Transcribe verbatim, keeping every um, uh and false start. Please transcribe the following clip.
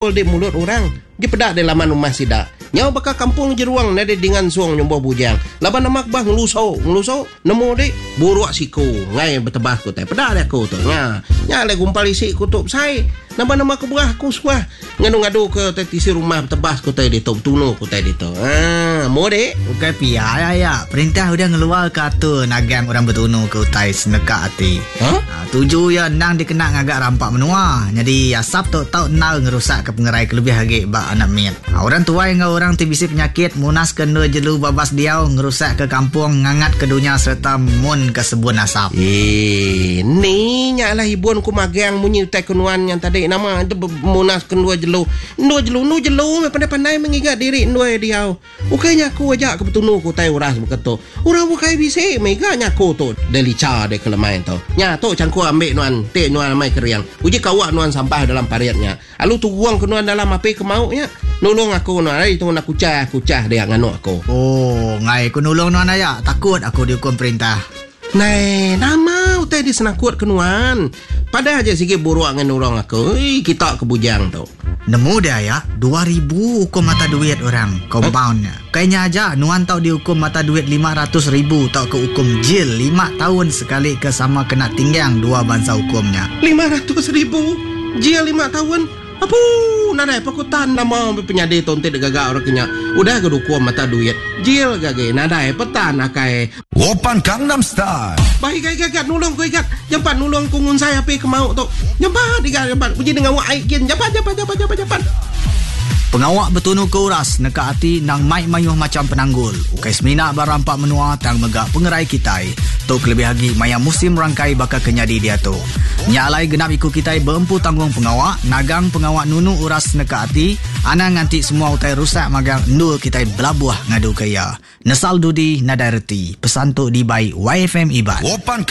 kumpul di mulut orang. Dia pedak di laman rumah sidak. Nyau bakal kampung jeruang nade dengan suang nyombo bujang. Laban nama bah ngelusau, ngelusau nemu dek buruak siku. Ngai bertebas ku teh. Pedak dia ku tu. Nya, nya le gumpal isi kutub sai. Nama-nama ke berah ku semua. Ngadu-ngadu ke tisi rumah bertebas ku teh di tu. Tunu ku teh di tu. Ah, mau dek. Bukan pia ya ya. Perintah udah ngeluar kata nagang orang bertunu ke utai seneka hati. Ha? Ha, tuju ya nang dikena ngagak rampak menua. Jadi asap tu tau nal ngerusak ke pengerai kelebih hagi bak anak miat. Ha, orang tua yang orang tibisi penyakit munas kena jelu babas diau ngerusak ke kampung ngangat ke dunia serta mun ke sebun asap. Eh, ni nyalah ibuan ku magang munyi utai kenuan yang tadi nama itu munas kendua jelu. Ndua jelu, nu jelu me pandai-pandai mengigat diri ndua diau. Ukainya aku ajak ke betunu ku tai uras beketo. Urang bukai bisi meganya ku tu delica de kelemain tu. Nya tu cangku ambil nuan, te nuan mai keriang. Uji kawak nuan sampah dalam pariatnya. Alu tu buang ke nuan dalam api kemaunya. Nolong aku nuan, ai tu nak kucah, kucah dia nganu aku. Oh, ngai ku nolong nuan aya. Takut aku dihukum perintah. Nai, nama utai di senang kuat kenuan. Pada aja sikit buruak dengan orang aku. Ih, kita ke bujang tu. Nemu dia ya, dua ribu hukum mata duit orang, compoundnya. Huh? Kayaknya aja, nuan tau dihukum mata duit lima ratus ribu, tau ke hukum jil lima tahun sekali ke sama kena tinggang dua bangsa hukumnya. lima ratus ribu? Jil lima tahun? Apa? Nadai pakutan nama penyade tonte de gagak orang kenya. Udah ke hukum mata duit. Jil gage, nadai petan akai. Open Gangnam Style. Baik gaya gagat nulung ku ikat. Jampan nulung kungun saya api kemau tu. Jampan digat jampan. Puji dengan wak aikin. Jampan jampan jampan jampan jampan. Pengawak betunu ke uras neka hati nang mai mayuh macam penanggul. Ukai semina barampak menua tang megak pengerai kitai. Tok lebih lagi maya musim rangkai bakal kenyadi dia tu. Nyalai genap ikut kitai berempu tanggung pengawak. Nagang pengawak nunu uras neka hati. Ana nganti semua utai rusak magang ndul kitai belabuah ngadu kaya. Nesal dudi nadai reti. Pesan tu di by Y F M Iban.